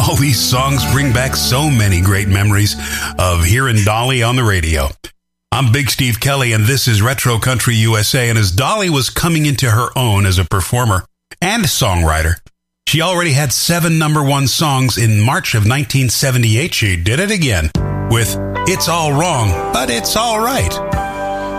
All these songs bring back so many great memories of hearing Dolly on the radio. I'm Big Steve Kelly, and this is Retro Country USA. And as Dolly was coming into her own as a performer and songwriter, she already had 7 #1 songs. In March of 1978, she did it again with It's All Wrong, But It's All Right.